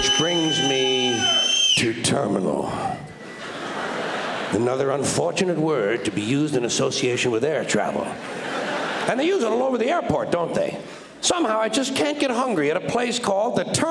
Which brings me to terminal. Another unfortunate word to be used in association with air travel. And they use it all over the airport, don't they? Somehow I just can't get hungry at a place called the Terminal.